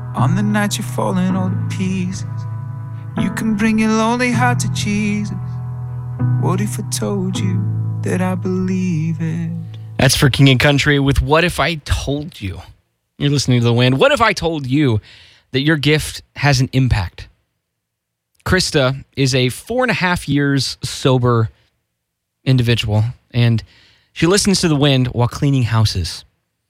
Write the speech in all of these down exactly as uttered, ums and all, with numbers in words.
On the night you're falling all to pieces, you can bring your lonely heart to Jesus. What if I told you that I believe it? That's for King and Country with What If I Told You. You're listening to The Wind. What if I told you that your gift has an impact? Krista is a four and a half years sober individual, and she listens to The Wind while cleaning houses.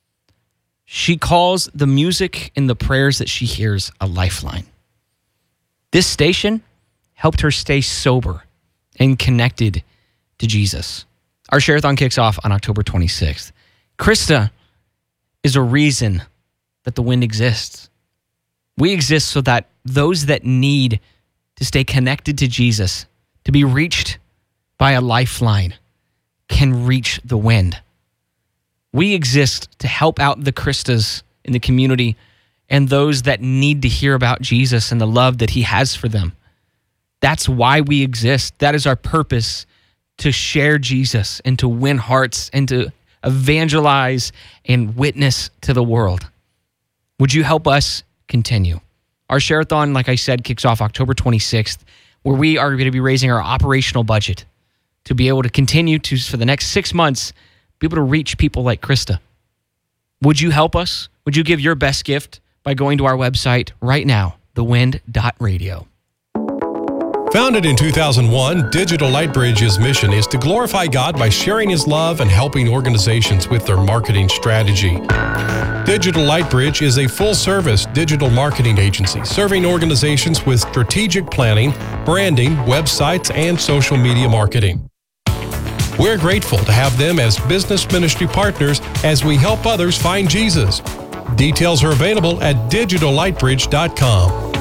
She calls the music and the prayers that she hears a lifeline. This station helped her stay sober and connected to Jesus. Our Share-a-thon kicks off on October twenty-sixth. Krista is a reason that The Wind exists. We exist so that those that need to stay connected to Jesus, to be reached by a lifeline, can reach The Wind. We exist to help out the Kristas in the community and those that need to hear about Jesus and the love that he has for them. That's why we exist. That is our purpose, to share Jesus and to win hearts and to evangelize and witness to the world. Would you help us continue? Our Share-a-thon, like I said, kicks off October twenty-sixth, where we are going to be raising our operational budget to be able to continue to, for the next six months, be able to reach people like Krista. Would you help us? Would you give your best gift by going to our website right now, the wind dot radio? Founded in two thousand one, Digital Lightbridge's mission is to glorify God by sharing his love and helping organizations with their marketing strategy. Digital Lightbridge is a full-service digital marketing agency serving organizations with strategic planning, branding, websites, and social media marketing. We're grateful to have them as business ministry partners as we help others find Jesus. Details are available at digital lightbridge dot com.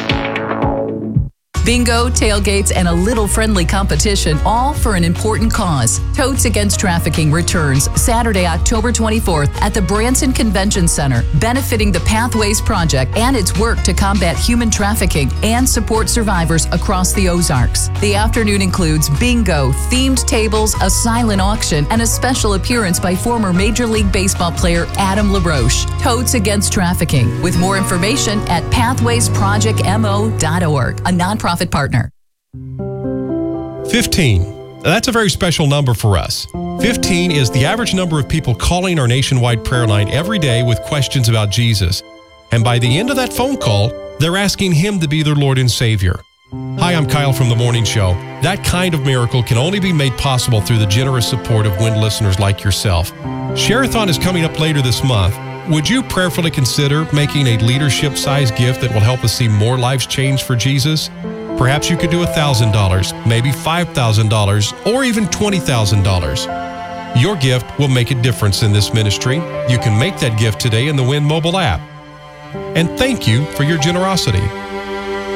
Bingo, tailgates, and a little friendly competition, all for an important cause. Totes Against Trafficking returns Saturday, October twenty-fourth at the Branson Convention Center, benefiting the Pathways Project and its work to combat human trafficking and support survivors across the Ozarks. The afternoon includes bingo, themed tables, a silent auction, and a special appearance by former Major League Baseball player Adam LaRoche. Totes Against Trafficking. With more information at pathways project m o dot org, a nonprofit partner. fifteen. That's a very special number for us. fifteen is the average number of people calling our nationwide prayer line every day with questions about Jesus. And by the end of that phone call, they're asking him to be their Lord and Savior. Hi, I'm Kyle from The Morning Show. That kind of miracle can only be made possible through the generous support of Wind listeners like yourself. Share-a-thon is coming up later this month. Would you prayerfully consider making a leadership-sized gift that will help us see more lives changed for Jesus? Perhaps you could do one thousand dollars, maybe five thousand dollars, or even twenty thousand dollars. Your gift will make a difference in this ministry. You can make that gift today in the Wind mobile app. And thank you for your generosity.